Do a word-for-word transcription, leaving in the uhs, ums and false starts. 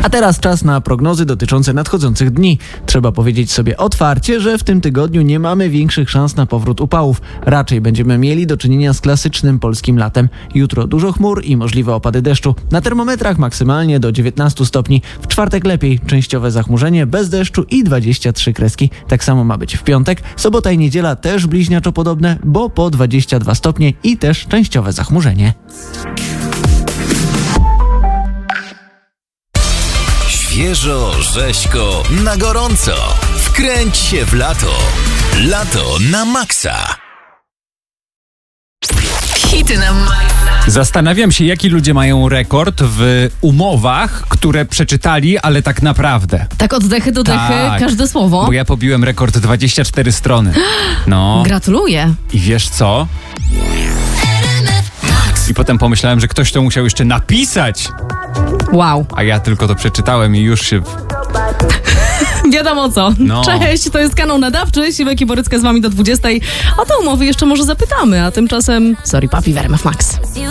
A teraz czas na prognozy dotyczące nadchodzących dni. Trzeba powiedzieć sobie otwarcie, że w tym tygodniu nie mamy większych szans na powrót upałów. Raczej będziemy mieli do czynienia z klasycznym polskim latem. Jutro dużo chmur i możliwe opady deszczu. Na termometrach maksymalnie do dziewiętnastu stopni. W czwartek lepiej, częściowe zachmurzenie, bez deszczu i dwadzieścia trzy kreski. Tak samo ma być w piątek. Sobota i niedziela też bliźniaczo podobne, bo po dwadzieścia dwa stopnie i też częściowe zachmurzenie. Świeżo, rzeźko, na gorąco. Wkręć się w lato. Lato na maksa. Hity na maksa. Zastanawiam się, jaki ludzie mają rekord w umowach, które przeczytali, ale tak naprawdę. Tak od dechy do dechy, Tak. każde słowo. Bo ja pobiłem rekord dwadzieścia cztery strony. No. Gratuluję. I wiesz co? I potem pomyślałem, że ktoś to musiał jeszcze napisać. Wow. A ja tylko to przeczytałem i już się... Wiadomo co. No. Cześć, to jest kanał nadawczy. Siwek i Borycka z wami do dwudziestej. O te umowy jeszcze może zapytamy, a tymczasem sorry papi w R M F Max.